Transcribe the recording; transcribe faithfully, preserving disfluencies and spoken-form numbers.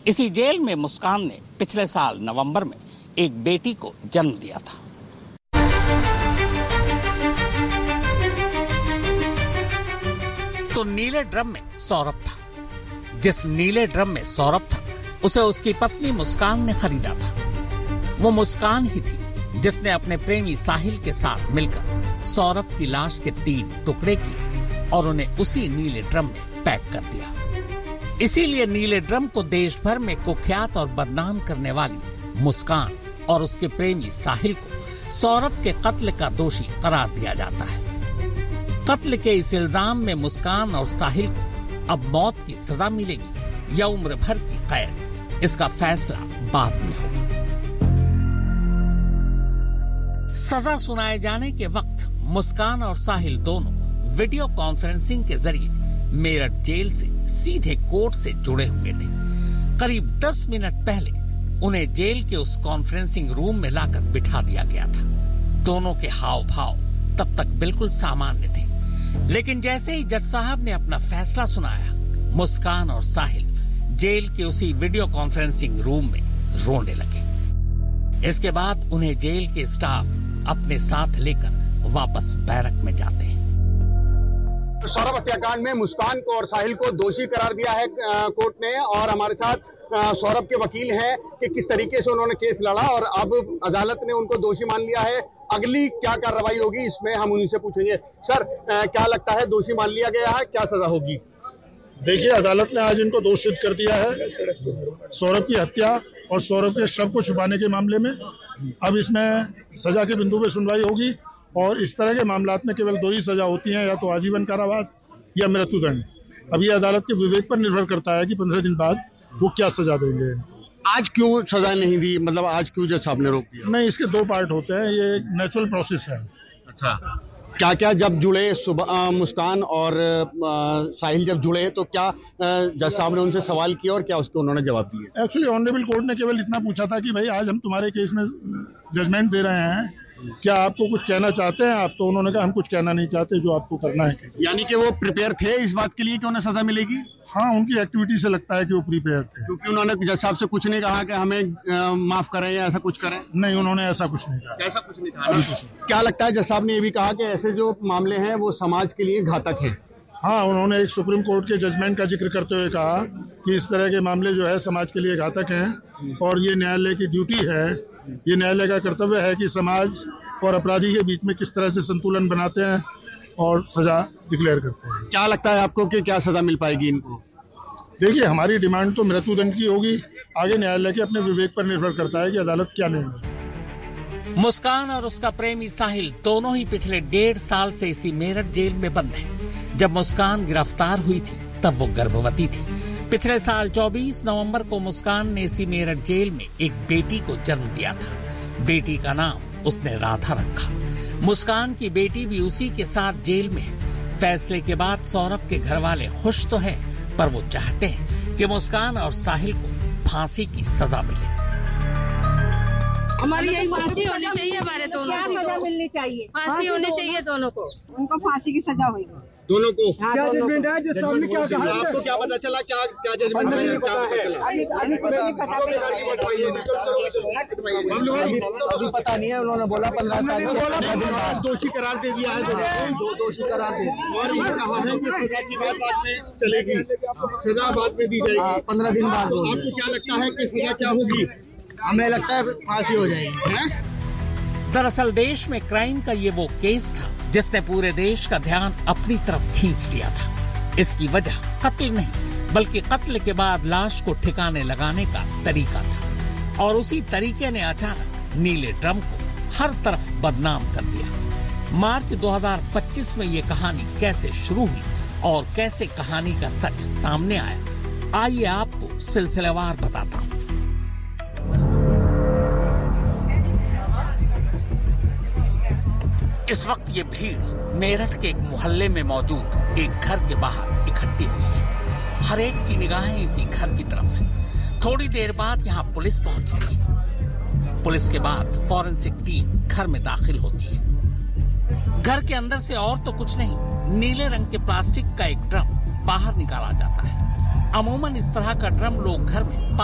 इसी जेल में मुस्कान ने पिछले साल नवंबर में एक बेटी को जन्म दिया था। तो नीले ड्रम में सौरभ था। जिस नीले ड्रम में सौरभ था उसे उसकी पत्नी मुस्कान ने खरीदा था। वो मुस्कान ही थी जिसने अपने प्रेमी साहिल के साथ मिलकर सौरभ की लाश के तीन टुकड़े किए और उन्हें उसी नीले ड्रम में पैक कर दिया। इसीलिए नीले ड्रम को देश भर में कुख्यात और बदनाम करने वाली मुस्कान और उसके प्रेमी साहिल को सौरभ के कत्ल का दोषी करार दिया जाता है। कत्ल के इस इल्जाम में मुस्कान और साहिल को अब मौत की सजा मिलेगी या उम्र भर की कैद, इसका फैसला बाद में होगा। सजा सुनाए जाने के वक्त मुस्कान और साहिल दोनों वीडियो कॉन्फ्रेंसिंग के जरिए मेरठ जेल से सीधे कोर्ट से जुड़े हुए थे। करीब दस मिनट पहले उन्हें जेल के उस कॉन्फ्रेंसिंग रूम में लाकर बिठा दिया गया था। दोनों के हाव भाव तब तक बिल्कुल सामान्य थे, लेकिन जैसे ही जज साहब ने अपना फैसला सुनाया, मुस्कान और साहिल जेल के उसी वीडियो कॉन्फ्रेंसिंग रूम में रोने लगे। इसके बाद उन्हें जेल के स्टाफ अपने साथ लेकर वापस बैरक में जाते हैं। सौरभ हत्याकांड में मुस्कान को और साहिल को दोषी करार दिया है कोर्ट ने, और हमारे साथ सौरभ के वकील हैं कि किस तरीके से उन्होंने केस लड़ा और अब अदालत ने उनको दोषी मान लिया है। अगली क्या कार्रवाई होगी इसमें हम उन्हीं से पूछेंगे। सर, क्या लगता है, दोषी मान लिया गया है, क्या सजा होगी? देखिए, अदालत ने आज इनको दोषी सिद्ध कर दिया है सौरभ की हत्या और सौरभ के शव को छुपाने के मामले में। अब इसमें सजा के बिंदु पे सुनवाई होगी और इस तरह के मामलात में केवल दो ही सजा होती हैं, या तो आजीवन कारावास या मृत्युदंड। अब ये अदालत के विवेक पर निर्भर करता है कि पंद्रह दिन बाद वो क्या सजा देंगे। आज क्यों सजा नहीं दी, मतलब आज क्यों जज साहब ने रोक दिया? नहीं, इसके दो पार्ट होते हैं, ये एक नेचुरल प्रोसेस है। अच्छा, क्या क्या जब जुड़े सुबह मुस्कान और आ, साहिल जब जुड़े तो क्या जज साहब ने उनसे सवाल किया और क्या उसके उन्होंने जवाब दिए? एक्चुअली ऑनरेबल कोर्ट ने केवल इतना पूछा था कि भाई आज हम तुम्हारे केस में जजमेंट दे रहे हैं, क्या आपको कुछ कहना चाहते हैं आप? तो उन्होंने कहा हम कुछ कहना नहीं चाहते, जो आपको करना है। यानी कि वो प्रिपेयर थे इस बात के लिए कि उन्हें सजा मिलेगी? हाँ, उनकी एक्टिविटी से लगता है कि वो प्रिपेयर थे, क्योंकि उन्होंने जज साहब से कुछ नहीं कहा कि हमें आ, माफ करें या ऐसा कुछ करें। नहीं, उन्होंने ऐसा कुछ नहीं कहा। ऐसा कुछ नहीं कहा। क्या लगता है, जज साहब ने ये भी कहा कि ऐसे जो मामले हैं वो समाज के लिए घातक हैं? हाँ, उन्होंने एक सुप्रीम कोर्ट के जजमेंट का जिक्र करते हुए कहा कि इस तरह के मामले जो है समाज के लिए घातक हैं और ये न्यायालय की ड्यूटी है, ये न्यायालय का कर्तव्य है कि समाज और अपराधी के बीच में किस तरह से संतुलन बनाते हैं और सजा डिक्लेयर करते हैं। क्या लगता है आपको कि क्या सजा मिल पाएगी इनको? देखिए, हमारी डिमांड तो मृत्युदंड की होगी, आगे न्यायालय के अपने विवेक पर निर्भर करता है कि अदालत क्या निर्णय। मुस्कान और उसका प्रेमी साहिल दोनों ही पिछले डेढ़ साल से इसी मेरठ जेल में बंद हैं। जब मुस्कान गिरफ्तार हुई थी तब वो गर्भवती थी। पिछले साल चौबीस नवंबर को मुस्कान ने इसी मेरठ जेल में एक बेटी को जन्म दिया था। बेटी का नाम उसने राधा रखा। मुस्कान की बेटी भी उसी के साथ जेल में है। फैसले के बाद सौरभ के घर वाले खुश तो हैं, पर वो चाहते हैं कि मुस्कान और साहिल को फांसी की सजा मिले। हमारी यही फांसी होनी चाहिए, हमारे दोनों को सजा मिलनी चाहिए, फांसी होनी चाहिए दोनों को, उनको फांसी की सजा होगी दोनों को। क्या जजमेंट है? जज साहब ने क्या कहा? आपको क्या पता चला? क्या क्या जजमेंट है? क्या पता चला? अभी अभी कुछ नहीं पता, अभी पता नहीं है। उन्होंने बोला पंद्रह तारीख को दोषी करार दे दिया है, दो दोषी करार दे दिया और ये कहा है कि सजा की बात बाद में चलेगी, सजा बाद में दी जाएगी पंद्रह दिन बाद। आपको क्या लगता है कि सजा क्या होगी? हमें लगता है फांसी हो जाएगी। दरअसल देश में क्राइम का ये वो केस था जिसने पूरे देश का ध्यान अपनी तरफ खींच लिया था। इसकी वजह कत्ल नहीं, बल्कि कत्ल के बाद लाश को ठिकाने लगाने का तरीका था, और उसी तरीके ने अचानक नीले ड्रम को हर तरफ बदनाम कर दिया। मार्च दो हज़ार पच्चीस में ये कहानी कैसे शुरू हुई और कैसे कहानी का सच सामने आया, आइए आपको सिलसिलेवार बताता हूँ। इस वक्त ये भीड़ मेरठ के एक मोहल्ले में मौजूद एक घर के बाहर इकट्ठी हुई है। हर एक की निगाहें इसी घर की तरफ है। थोड़ी देर बाद यहाँ पुलिस पहुंचती है। पुलिस के बाद फॉरेंसिक टीम घर में दाखिल होती है। घर के अंदर से और तो कुछ नहीं, नीले रंग के प्लास्टिक का एक ड्रम बाहर निकाला जाता है। अमूमन इस तरह का ड्रम लोग घर में